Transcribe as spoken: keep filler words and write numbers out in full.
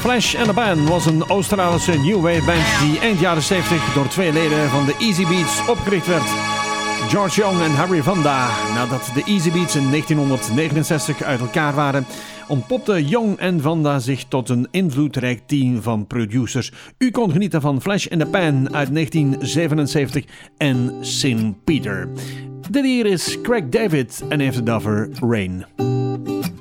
Flash and the Pan was een Australische new wave band die eind jaren zeventig door twee leden van de Easy Beats opgericht werd. George Young en Harry Vanda. Nadat de Easy Beats in negentienhonderdnegenenzestig uit elkaar waren, ontpopte Young en Vanda zich tot een invloedrijk team van producers. U kon genieten van Flash in the Pan uit negentien zevenenzeventig en Sin Peter. Dit hier is Craig David en heeft het over Rain.